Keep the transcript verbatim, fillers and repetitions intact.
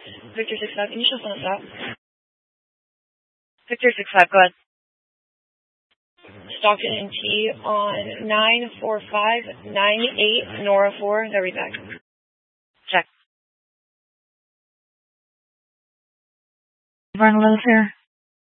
Victor six five, initial phone stop. Victor six five, go ahead. Stockton and T on nine four five nine eight, Nora four, they'll read back. Check. Vernon Luther.